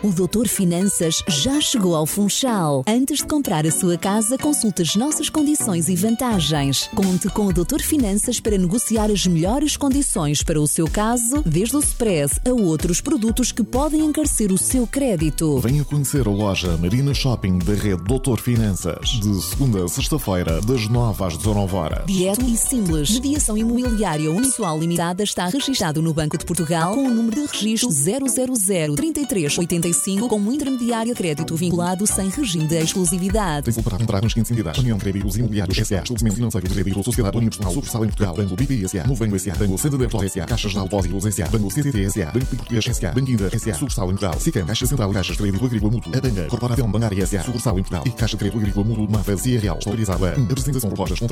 O Doutor Finanças já chegou ao Funchal. Antes de comprar a sua casa, consulte as nossas condições e vantagens. Conte com o Doutor Finanças para negociar as melhores condições para o seu caso, desde o Express a outros produtos que podem encarecer o seu crédito. Venha conhecer a loja Marina Shopping da rede Doutor Finanças, de segunda a sexta-feira, das 9 às 19 horas. Direto e simples. Mediação imobiliária unipessoal limitada está registado no Banco de Portugal com o número de registro 000-3385 como intermediário de crédito vinculado sem regime de exclusividade. Tem para entrar nas seguintes entidades: União de Créditos Imobiliários S.A., Estabelecimento Financeiro de Crédito, Sociedade Unipersonal, Sucursal em Portugal, Banco BPI S.A., Novengo S.A., Banco Santander S.A., Caixas de Depósitos S.A., Banco CTT S.A., Banco Português S.A., Banco Inter S.A., Sucursal em Portugal, SICAM, Caixa Central de Caixas de Crédito Agrícola Mútuo, a Banga, Corporação Bancária S.A., Sucursal em Portugal e Caixa de Crédito Agrícola Mútuo de Mafra, Via Real, autorizada. Apresentação de propostas